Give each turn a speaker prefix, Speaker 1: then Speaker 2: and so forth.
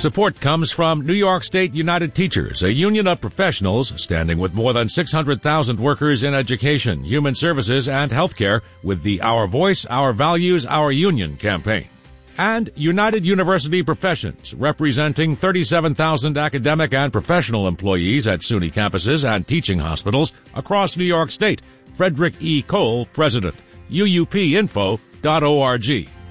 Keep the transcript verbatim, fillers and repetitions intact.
Speaker 1: Support comes from New York State United Teachers, a union of professionals standing with more than six hundred thousand workers in education, human services, and healthcare with the Our Voice, Our Values, Our Union campaign. And United University Professions, representing thirty-seven thousand academic and professional employees at SUNY campuses and teaching hospitals across New York State. Frederick E. Cole, President. U U P info dot org.